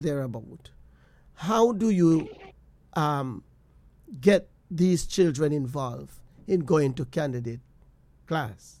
thereabout. How do you get these children involved in going to candidate class?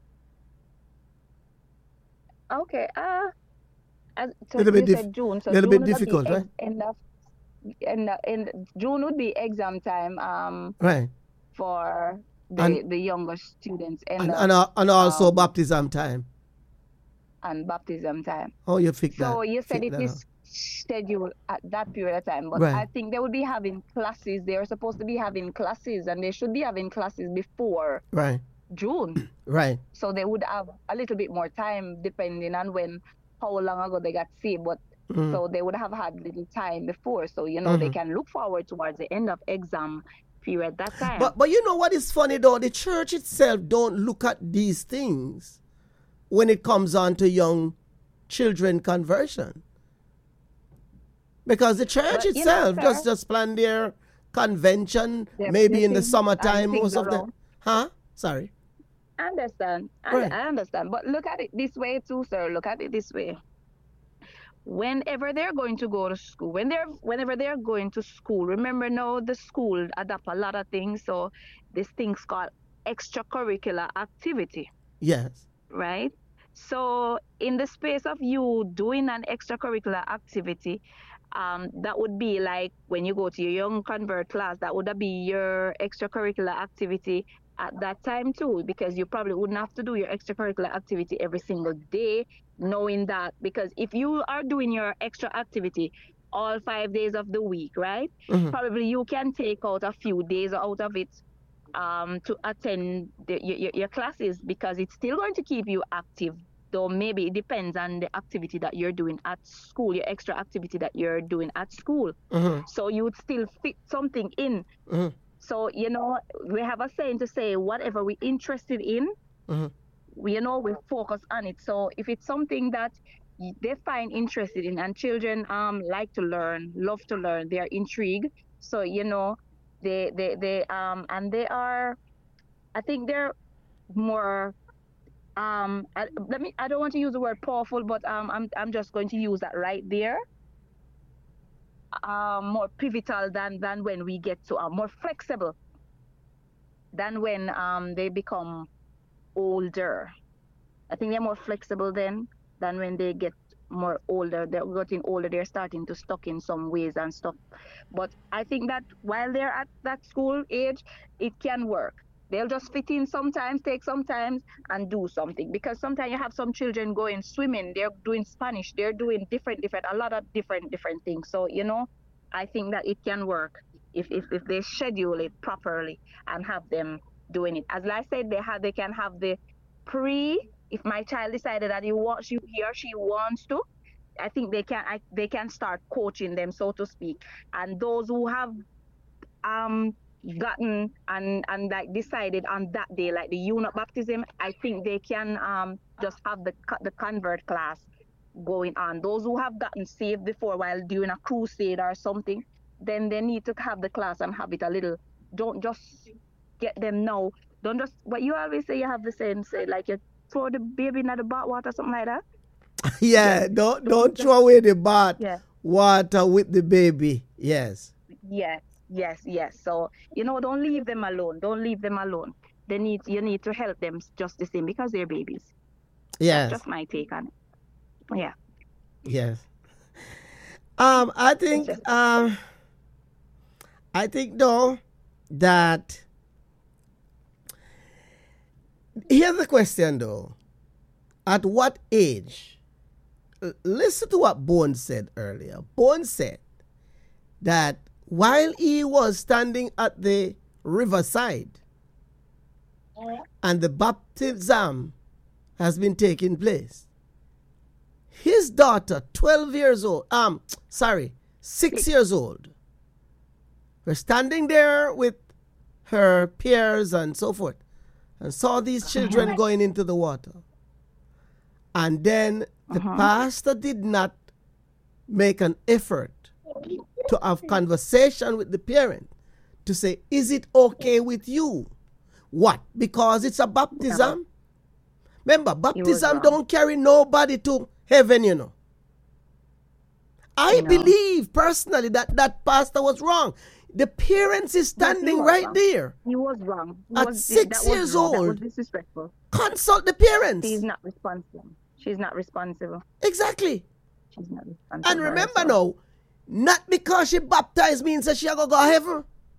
Okay. So Little bit you said June. So little bit June would be difficult, right? end of in June would be exam time. Right. For And the younger students end and of and, and also um baptism time. and baptism time. How you fix that? So you said Fix it that up. is scheduled at that period of time, but Right. I think they would be having classes. They are supposed to be having classes, and they should be having classes before Right. June. Right. So they would have a little bit more time depending on how long ago they got saved. But Mm-hmm. so they would have had little time before. So they Mm-hmm. can look forward towards the end of exam period that time. But you know what is funny though? The church itself don't look at these things when it comes on to young children conversion. Because the church But itself sir, just plan their convention they're maybe in the blessing and summertime things most of the around. huh? Sorry. I understand. Right. I understand. But look at it this way too, sir. Look at it this way. Whenever they're going to go to school, whenever they're going to school, remember now the school adapt a lot of things. So this thing's called extracurricular activity, Yes. right? So in the space of you doing an extracurricular activity, that would be like when you go to your young convert class, that would be your extracurricular activity at that time too, because you probably wouldn't have to do your extracurricular activity every single day, knowing that, because if you are doing your extra activity all 5 days of the week, right? Mm-hmm. Probably you can take out a few days out of it to attend your classes, because it's still going to keep you active. Though maybe it depends on the activity that you're doing at school, your extra activity that you're doing at school. Mm-hmm. So you would still fit something in. Mm-hmm. So, we have a saying to say, whatever we're interested in, Mm-hmm. we focus on it. So if it's something that they find interested in, and children like to learn, love to learn, they're intrigued. So, they and they are, I think they're more I don't want to use the word powerful, but I'm just going to use that right there. More pivotal than when we get to more flexible than when they become older. I think they're more flexible then than when they get more older. They're getting older, they're starting to stuck in some ways and stuff. But I think that while they're at that school age, it can work. They'll just fit in sometimes, take sometimes, and do something. Because sometimes you have some children going swimming, they're doing Spanish, they're doing a lot of different things. So, I think that it can work if they schedule it properly and have them doing it. As I said, they can have the if my child decided that he or she wants to, I think they can start coaching them, so to speak. And those who have gotten and like decided on that day, like the unit baptism, I think they can just have the convert class going on. Those who have gotten saved before while doing a crusade or something, then they need to have the class and have it a little. Don't just get them now. Don't just what you always say. You have the same say, like you throw the baby in the bath water, something like that. Yeah, don't throw away the bath Yeah. water with the baby. Yes. Yes. So don't leave them alone. You need to help them just the same, because they're babies. Yes. That's just my take on it. Yeah. Yes. I think though that here's the question though. At what age? Listen to what Bones said earlier. Bones said that while he was standing at the riverside and the baptism has been taking place, his daughter, 12 years old, 6 years old, was standing there with her peers and so forth, and saw these children going into the water. And then the pastor did not make an effort to have conversation with the parent to say, is it okay with you? What? Because it's a baptism? Remember, baptism don't carry nobody to heaven, I believe personally that that pastor was wrong. The parents is standing right wrong. there. He was wrong. At 6 years old. That was disrespectful. Consult the parents. She's not responsible. She's not responsible. Exactly. She's not responsible. And remember now, not because she baptized means that she going to go to heaven.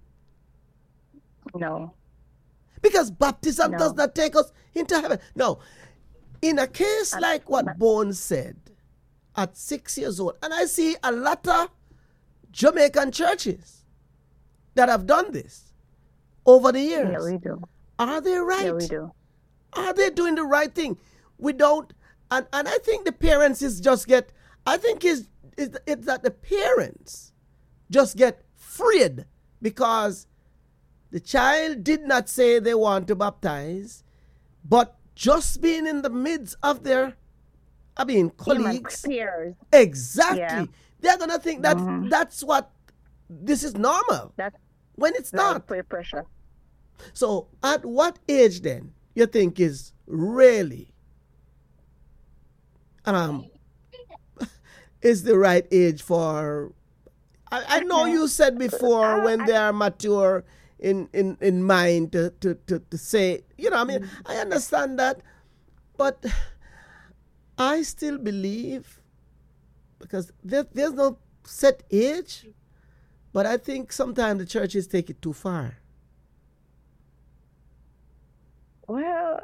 No. Because baptism does not take us into heaven. No. In a case like what Bones said, at 6 years old, and I see a lot of Jamaican churches that have done this over the years. Yeah, we do. Are they right? Yeah, we do. Are they doing the right thing? We don't, and I think the parents is just get, I think it's that the parents just get freed because the child did not say they want to baptize, but just being in the midst of their, colleagues. Peers. Exactly. Yeah. They're going to think that that's what, this is normal. That's when it's not. Peer pressure. So at what age then you think is really is the right age for, I know you said before when they are mature in mind to say, I understand that, but I still believe, because there's no set age, but I think sometimes the churches take it too far. Well,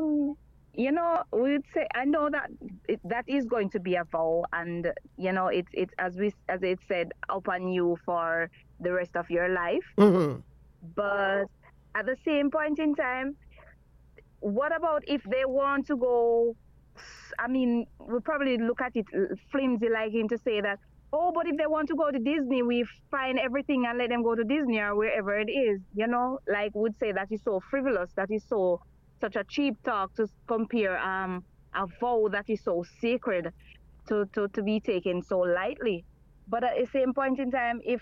we'd say, I know that that is going to be a vow, and it's as it said, upon you for the rest of your life. Mm-hmm. But at the same point in time, what about if they want to go? We'll probably look at it flimsy like him to say that, oh, but if they want to go to Disney, we find everything and let them go to Disney or wherever it is, like would say that is so frivolous, that is such a cheap talk to compare a vow that is so sacred to be taken so lightly. But at the same point in time, if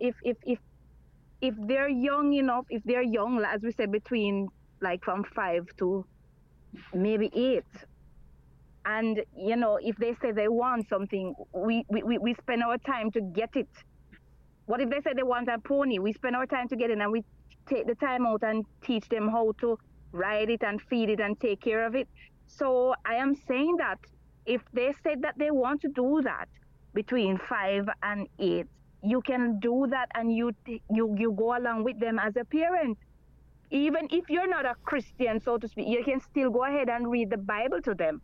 they're young enough, if they're young, as we said, between like from 5 to maybe 8, and if they say they want something, we spend our time to get it. What if they say they want a pony? We spend our time to get it, and we take the time out and teach them how to ride it and feed it and take care of it. So I am saying that if they said that they want to do that between 5 and 8, you can do that, and you go along with them as a parent. Even if you're not a Christian, so to speak, you can still go ahead and read the Bible to them.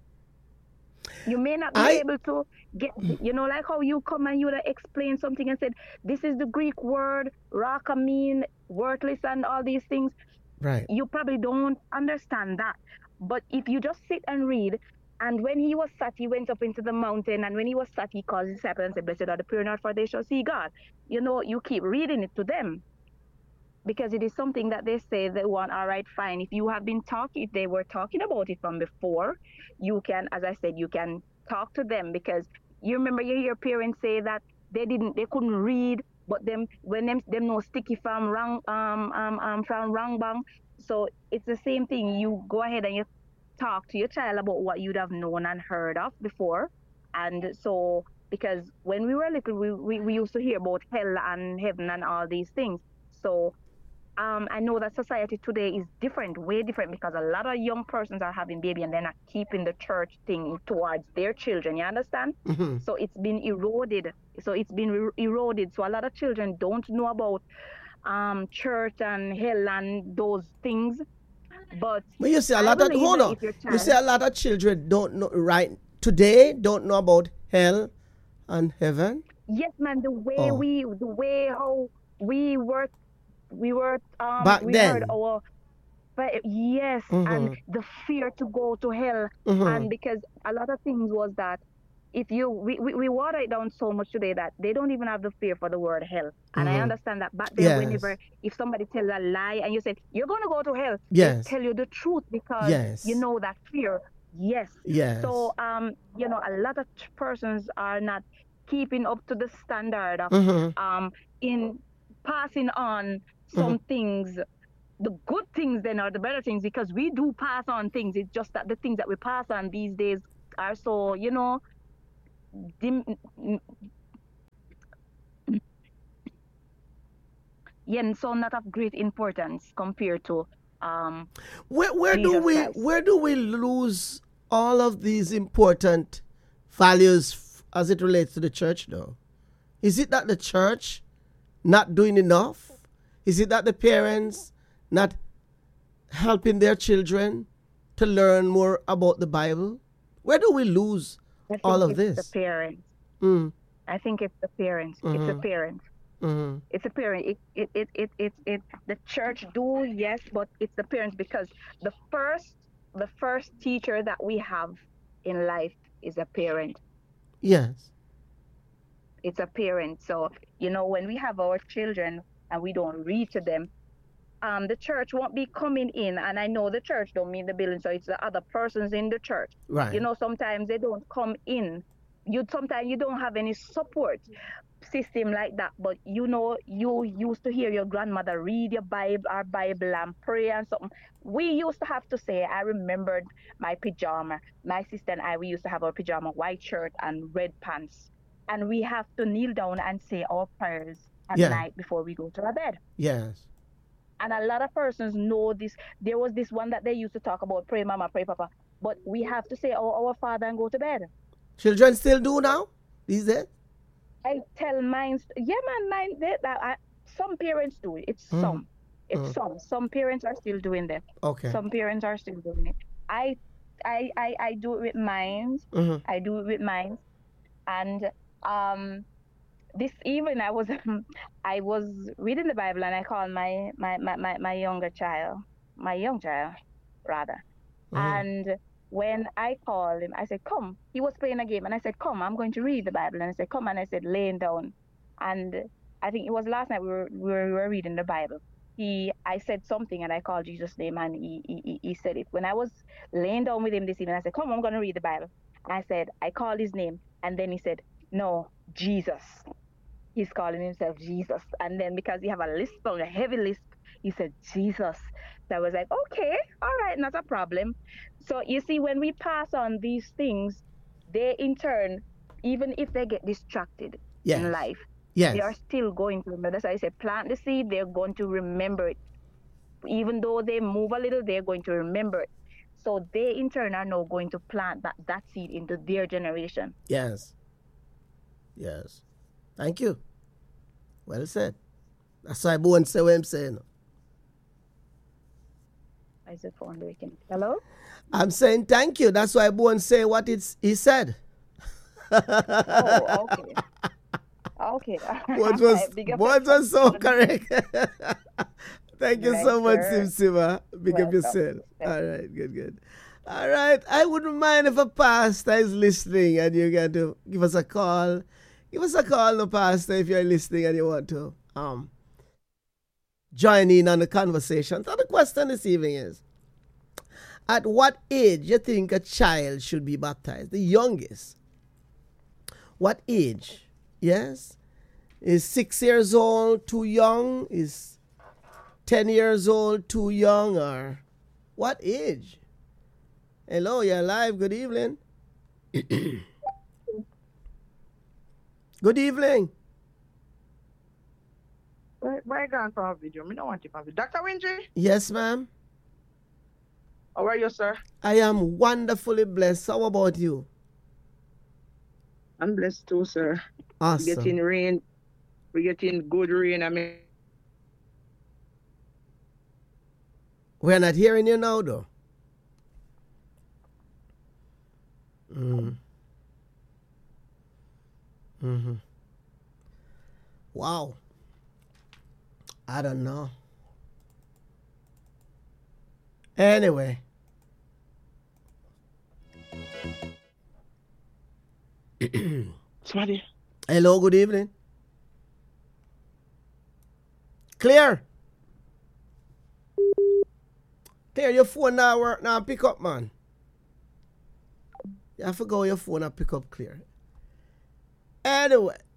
You may not be able to get, like how you come and you explain something and said, this is the Greek word, raka mean, worthless and all these things. Right. You probably don't understand that. But if you just sit and read, and when he was sat, he went up into the mountain, and when he was sat, he called his disciples and said, blessed are the pure in heart, for they shall see God. You keep reading it to them, because it is something that they say they want. All right, fine. If you have been talking, if they were talking about it from before, you can, as I said, you can talk to them, because you remember you hear parents say that they couldn't read, but when them know sticky from wrong bang. So it's the same thing. You go ahead and you talk to your child about what you'd have known and heard of before. And so, because when we were little, we used to hear about hell and heaven and all these things. So I know that society today is different, way different, because a lot of young persons are having baby and they're not keeping the church thing towards their children. You understand? Mm-hmm. So it's been eroded. So a lot of children don't know about church and hell and those things. But you see a lot of you see a lot of children don't know don't know about hell and heaven. Yes, man. The way how we were back we then. heard our, but yes, and the fear to go to hell, and because a lot of things was that if we water it down so much today that they don't even have the fear for the word hell. And I understand that back then, whenever if somebody tells a lie and you say you're going to go to hell, they tell you the truth because you know that fear. Yes. So a lot of persons are not keeping up to the standard of in passing on some things, the good things then are the better things, because we do pass on things. It's just that the things that we pass on these days are so, yeah, so not of great importance compared to Where do Jesus we Christ. lose all of these important values as it relates to the church though? Is it that the church not doing enough? Is it that the parents not helping their children to learn more about the Bible? Where do we lose I all think of it's the this? parents. Mm, I think it's the parents. It's the mm-hmm, parents. mm-hmm. It's a parent. It the church do, yes, but it's the parents because the first teacher that we have in life is a parent. Yes. It's a parent. So, when we have our children and we don't read to them, the church won't be coming in. And I know the church don't mean the building, so it's the other persons in the church. Right. Sometimes they don't come in. Sometimes you don't have any support system like that, but you used to hear your grandmother read your Bible, our Bible, and pray and something. We used to have to say, I remembered my pajama. My sister and we used to have our pajama, white shirt and red pants, and we have to kneel down and say our prayers at Yeah. night before we go to our bed. Yes. And a lot of persons know this. There was this one that they used to talk about, pray mama, pray papa, but we have to say our Father and go to bed. Children still do now these days? I tell mine, yeah, man, some parents do it. It's some. It's some. Some parents are still doing that. Okay. Some parents are still doing it. I do it with mine. Mm-hmm. I do it with mine. And this evening I was I was reading the Bible and I called my young child rather. And when I called him, I said, come. He was playing a game and I said, come, I'm going to read the Bible. And I said, come. And I said, laying down. And I think it was last night we were reading the Bible. I said something and I called Jesus' name and he said it. When I was laying down with him this evening, I said, come, I'm going to read the Bible. And I said, I called his name. And then he said, no, Jesus. He's calling himself Jesus. And then because he have a lisp, a heavy lisp, he said, Jesus. So I was like, okay, all right, not a problem. So you see, when we pass on these things, they in turn, even if they get distracted in life, yes, they are still going to remember. That's why I said, plant the seed, they're going to remember it. Even though they move a little, they're going to remember it. So they in turn are now going to plant that seed into their generation. Yes. Yes. Thank you. Well said. That's why I won't say what I'm saying. I said phone breaking. Hello? I'm saying thank you. That's why I won't say what he said. Oh, okay. Okay. What was so correct. Thank you so much, sir. Simsima. Big up yourself. All right, good. All right. I wouldn't mind if a pastor is listening and you're going to give us a call. Give us a call, no pastor, if you're listening and you want to join in on the conversation. So the question this evening is, at what age you think a child should be baptized? The youngest. What age? Yes? Is 6 years old too young? Is 10 years old too young? Or what age? Hello, you're live. Good evening. Good evening. Where going for a video? I don't want to have video. Dr. Winji? Yes, ma'am. How are you, sir? I am wonderfully blessed. How about you? I'm blessed too, sir. Awesome. We're getting rain. We're getting good rain. I mean, we're not hearing you now, though. Wow. I don't know. Anyway. somebody. Hello, good evening. Clear. Clear, your phone now work now. Pick up, man. You have to go your phone and pick up clear. Anyway.